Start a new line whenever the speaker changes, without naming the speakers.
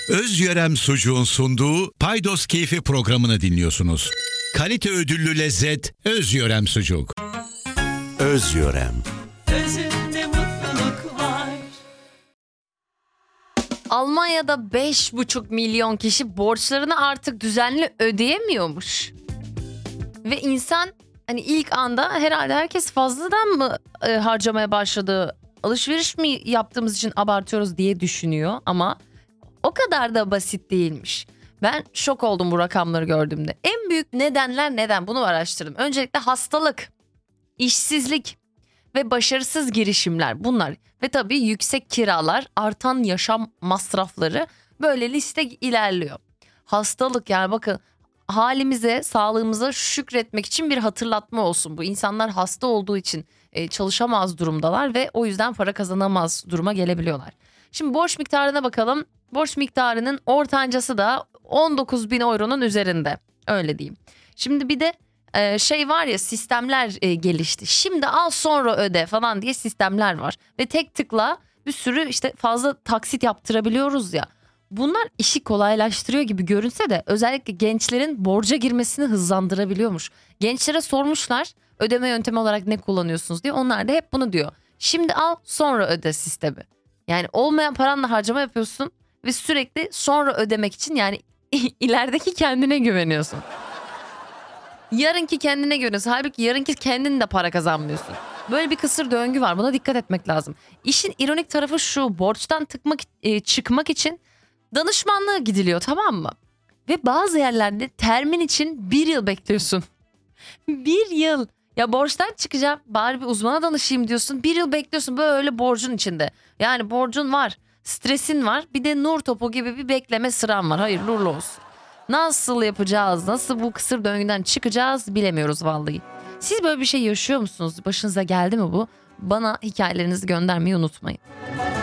Özyörem Sucuğun sunduğu Paydos Keyfi programını dinliyorsunuz. Kalite ödüllü lezzet Özyörem Sucuk.
Özyörem.
Özünde mutluluk var.
Almanya'da 5,5 milyon kişi borçlarını artık düzenli ödeyemiyormuş. Ve insan hani ilk anda herhalde herkes fazladan mı harcamaya başladı, alışveriş mi yaptığımız için abartıyoruz diye düşünüyor ama o kadar da basit değilmiş. Ben şok oldum bu rakamları gördüğümde. En büyük nedenler neden? Bunu araştırdım. Öncelikle hastalık, işsizlik ve başarısız girişimler bunlar. Ve tabii yüksek kiralar, artan yaşam masrafları, böyle liste ilerliyor. Hastalık, yani bakın, halimize, sağlığımıza şükretmek için bir hatırlatma olsun. Bu insanlar hasta olduğu için çalışamaz durumdalar ve o yüzden para kazanamaz duruma gelebiliyorlar. Şimdi borç miktarına bakalım. Borç miktarının ortancası da 19 bin euronun üzerinde, öyle diyeyim. Şimdi bir de şey var ya, sistemler gelişti. Şimdi al sonra öde falan diye sistemler var. Ve tek tıkla bir sürü işte fazla taksit yaptırabiliyoruz ya. Bunlar işi kolaylaştırıyor gibi görünse de özellikle gençlerin borca girmesini hızlandırabiliyormuş. Gençlere sormuşlar ödeme yöntemi olarak ne kullanıyorsunuz diye. Onlar da hep bunu diyor. Şimdi al sonra öde sistemi. Yani olmayan paranla harcama yapıyorsun ve sürekli sonra ödemek için, yani ilerideki kendine güveniyorsun. Yarınki kendine güveniyorsun. Halbuki yarınki kendin de para kazanmıyorsun. Böyle bir kısır döngü var. Buna dikkat etmek lazım. İşin ironik tarafı şu: borçtan çıkmak için danışmanlığa gidiliyor, tamam mı? Ve bazı yerlerde termin için 1 yıl bekliyorsun. 1 yıl. Ya borçtan çıkacağım, bari bir uzmana danışayım diyorsun. 1 yıl bekliyorsun böyle borcun içinde. Yani borcun var, stresin var, bir de nur topu gibi bir bekleme sıran var. Hayırlı uğurlu olsun. Nasıl yapacağız, nasıl bu kısır döngüden çıkacağız bilemiyoruz vallahi. Siz böyle bir şey yaşıyor musunuz? Başınıza geldi mi bu? Bana hikayelerinizi göndermeyi unutmayın.